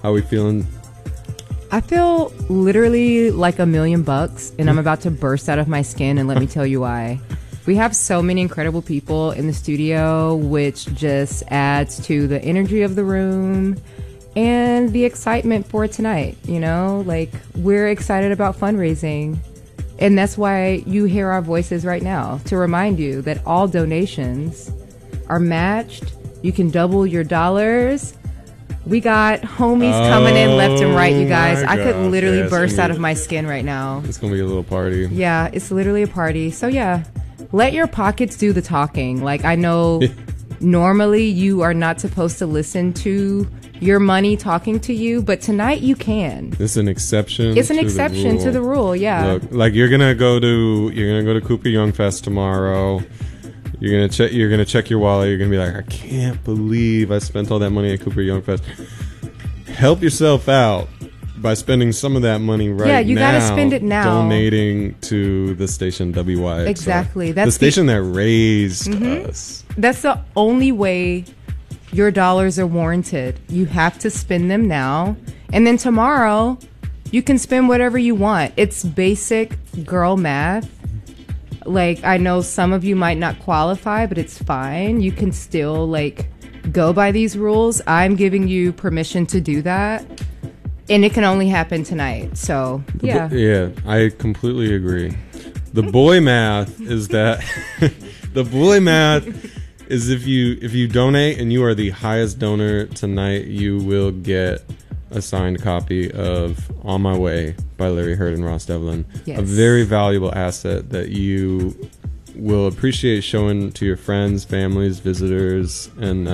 How we feeling? I feel literally like $1 million, and I'm about to burst out of my skin, and let me tell you why. We have so many incredible people in the studio, which just adds to the energy of the room and the excitement for tonight. You know, like, we're excited about fundraising, and that's why you hear our voices right now, to remind you that all donations are matched. You can double your dollars. We got homies coming in left and right, you guys. I could literally burst out of my skin right now. It's going to be a little party. Yeah, it's literally a party. So yeah, let your pockets do the talking. Like, I know normally you are not supposed to listen to your money talking to you, but tonight you can. It's an exception. It's an exception to the rule. Yeah. Look, like, you're gonna go to Cooper Young Fest tomorrow. You're gonna check your wallet. You're gonna be like, I can't believe I spent all that money at Cooper Young Fest. Help yourself out by spending some of that money right now. Yeah, you gotta spend it now. Donating to the station WYXR. Exactly. That's the station that raised us. That's the only way your dollars are warranted. You have to spend them now, and then tomorrow you can spend whatever you want. It's basic girl math. Like, I know some of you might not qualify, but it's fine. You can still, like, go by these rules. I'm giving you permission to do that, and it can only happen tonight. So, yeah. Yeah, I completely agree. The boy math is that the boy math is if you donate and you are the highest donor tonight, you will get a signed copy of On My Way by Larry Heard and Ross Devlin. Yes. A very valuable asset that you will appreciate showing to your friends, families, visitors, and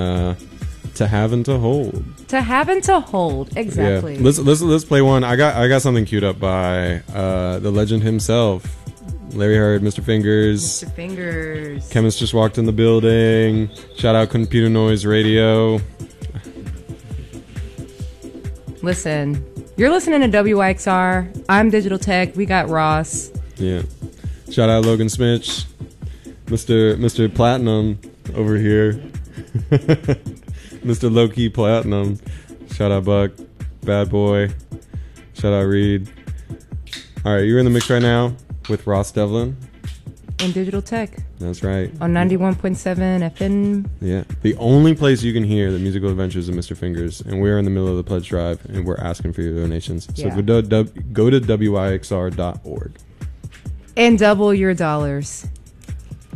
to have and to hold. To have and to hold, exactly. Yeah. Let's play one. I got something queued up by the legend himself, Larry Heard, Mr. Fingers. Mr. Fingers. Chemist just walked in the building. Shout out Computer Noise Radio. Listen, you're listening to WYXR. I'm Digital Tech. We got Ross. Yeah. Shout out Logan Smith, Mr. Platinum over here. Mr. Low-Key Platinum. Shout out Buck, Bad Boy. Shout out Reed. All right, you're in the mix right now with Ross Devlin. And Digital Tech. That's right. On 91.7 FM. Yeah. The only place you can hear the musical adventures of Mr. Fingers, and we're in the middle of the pledge drive, and we're asking for your donations. Yeah. So go to WYXR.org. And double your dollars.